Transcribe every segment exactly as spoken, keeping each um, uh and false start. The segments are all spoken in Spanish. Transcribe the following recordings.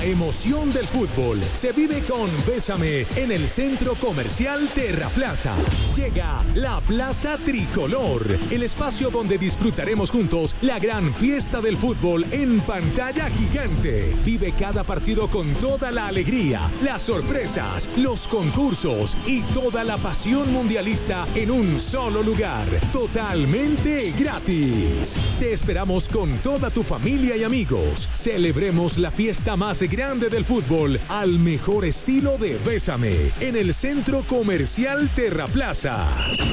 La emoción del fútbol se vive con Bésame en el Centro Comercial Terraplaza. Llega la Plaza Tricolor, el espacio donde disfrutaremos juntos la gran fiesta del fútbol en pantalla gigante. Vive cada partido con toda la alegría, las sorpresas, los concursos y toda la pasión mundialista en un solo lugar, totalmente gratis. Te esperamos con toda tu familia y amigos. Celebremos la fiesta más grande del fútbol al mejor estilo de Bésame en el Centro Comercial Terraplaza.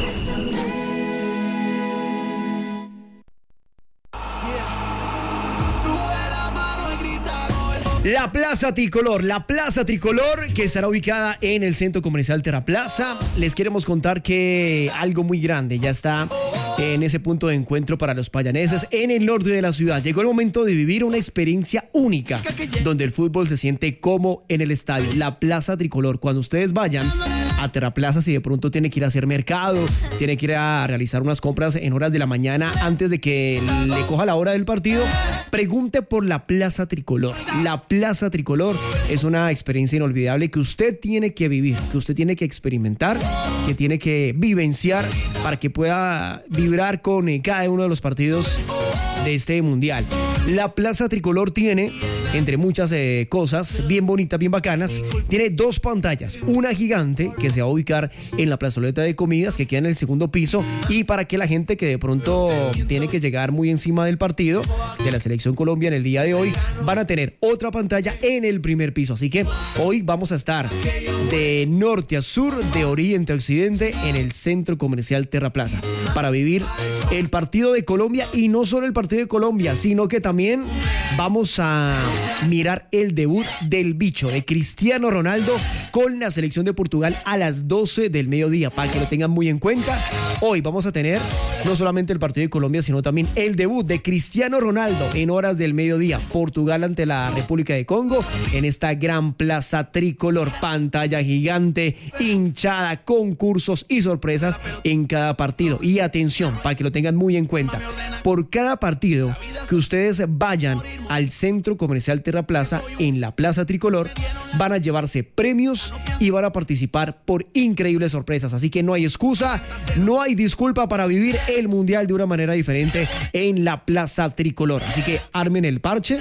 La Plaza Tricolor, la Plaza Tricolor que estará ubicada en el Centro Comercial Terraplaza. Les queremos contar que algo muy grande ya está en ese punto de encuentro para los payaneses en el norte de la ciudad. Llegó el momento de vivir una experiencia única donde el fútbol se siente como en el estadio. La Plaza Tricolor. Cuando ustedes vayan a Terraplaza, si de pronto tiene que ir a hacer mercado, tiene que ir a realizar unas compras en horas de la mañana antes de que le coja la hora del partido, pregunte por la Plaza Tricolor. La Plaza Tricolor es una experiencia inolvidable que usted tiene que vivir, que usted tiene que experimentar, que tiene que vivenciar para que pueda vibrar con cada uno de los partidos de este mundial. La Plaza Tricolor tiene, entre muchas eh, cosas bien bonitas, bien bacanas, tiene dos pantallas. Una gigante que se va a ubicar en la plazoleta de comidas que queda en el segundo piso, y para que la gente que de pronto tiene que llegar muy encima del partido de la Selección Colombia en el día de hoy, van a tener otra pantalla en el primer piso. Así que hoy vamos a estar de norte a sur, de oriente a occidente en el Centro Comercial Terraplaza para vivir el partido de Colombia, y no solo el partido de Colombia, sino que también vamos a mirar el debut del bicho de Cristiano Ronaldo con la selección de Portugal a las doce del mediodía, para que lo tengan muy en cuenta. Hoy vamos a tener no solamente el partido de Colombia, sino también el debut de Cristiano Ronaldo en horas del mediodía. Portugal ante la República de Congo en esta gran Plaza Tricolor. Pantalla gigante, hinchada, concursos y sorpresas en cada partido. Y atención, para que lo tengan muy en cuenta, por cada partido que ustedes vayan al Centro Comercial Terraplaza en la Plaza Tricolor, van a llevarse premios y van a participar por increíbles sorpresas. Así que no hay excusa, no hay disculpa para vivir el Mundial de una manera diferente en la Plaza Tricolor. Así que armen el parche.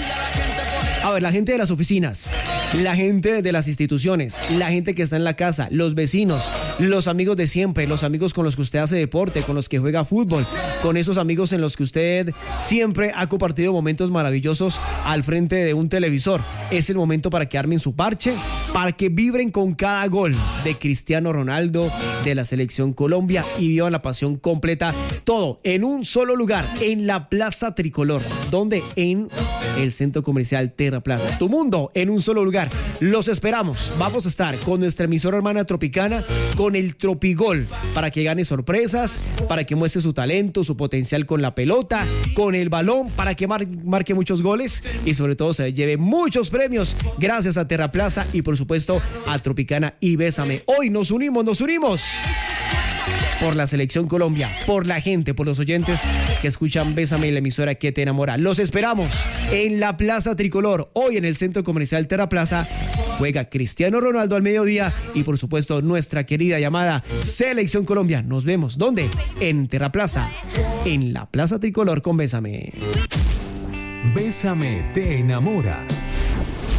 A ver, la gente de las oficinas, la gente de las instituciones, la gente que está en la casa, los vecinos, los amigos de siempre, los amigos con los que usted hace deporte, con los que juega fútbol, con esos amigos en los que usted siempre ha compartido momentos maravillosos al frente de un televisor. Es el momento para que armen su parche, para que vibren con cada gol de Cristiano Ronaldo, de la Selección Colombia, y vivan la pasión completa. Todo en un solo lugar, en la Plaza Tricolor, donde en el Centro Comercial Terraplaza. Tu mundo en un solo lugar. Los esperamos. Vamos a estar con nuestra emisora hermana Tropicana, con el Tropigol, para que gane sorpresas, para que muestre su talento, su potencial con la pelota, con el balón, para que mar- marque muchos goles y sobre todo se lleve muchos premios gracias a Terraplaza y por supuesto a Tropicana y Bésame. Hoy nos unimos, nos unimos por la Selección Colombia, por la gente, por los oyentes que escuchan Bésame y la emisora que te enamora. Los esperamos en la Plaza Tricolor. Hoy en el Centro Comercial Terraplaza juega Cristiano Ronaldo al mediodía y por supuesto nuestra querida llamada Selección Colombia. Nos vemos, ¿dónde? En Terraplaza, en la Plaza Tricolor con Bésame. Bésame te enamora.